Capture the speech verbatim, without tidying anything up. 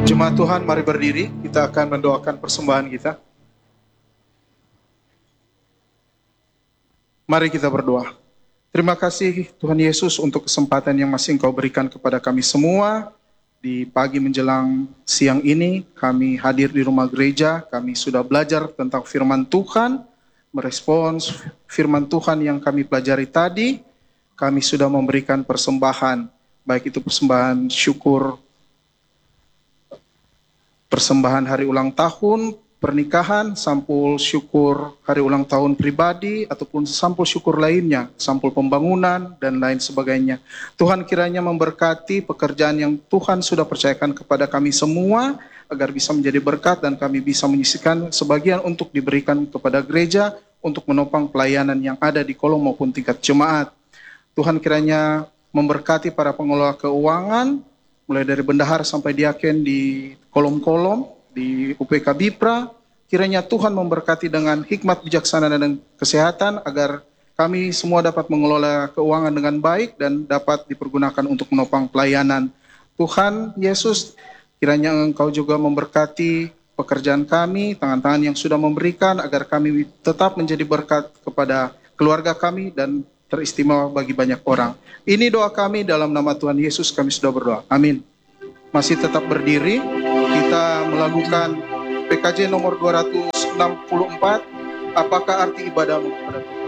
Jemaat Tuhan, mari berdiri. Kita akan mendoakan persembahan kita. Mari kita berdoa. Terima kasih Tuhan Yesus untuk kesempatan yang masih Engkau berikan kepada kami semua. Di pagi menjelang siang ini, kami hadir di rumah gereja. Kami sudah belajar tentang firman Tuhan, merespons firman Tuhan yang kami pelajari tadi. Kami sudah memberikan persembahan, baik itu persembahan syukur, persembahan hari ulang tahun, pernikahan, sampul syukur hari ulang tahun pribadi, ataupun sampul syukur lainnya, sampul pembangunan, dan lain sebagainya. Tuhan kiranya memberkati pekerjaan yang Tuhan sudah percayakan kepada kami semua, agar bisa menjadi berkat dan kami bisa menyisihkan sebagian untuk diberikan kepada gereja, untuk menopang pelayanan yang ada di kolom maupun tingkat jemaat. Tuhan kiranya memberkati para pengelola keuangan, mulai dari bendahara sampai diaken di kolom-kolom, di U P K Bipra. Kiranya Tuhan memberkati dengan hikmat bijaksana dan kesehatan, agar kami semua dapat mengelola keuangan dengan baik dan dapat dipergunakan untuk menopang pelayanan. Tuhan Yesus, kiranya Engkau juga memberkati pekerjaan kami, tangan-tangan yang sudah memberikan, agar kami tetap menjadi berkat kepada keluarga kami dan teristimewa bagi banyak orang. Ini doa kami dalam nama Tuhan Yesus, kami sudah berdoa. Amin. Masih tetap berdiri, kita melakukan P K J nomor dua ratus enam puluh empat. Apakah arti ibadahmu kepada Tuhan?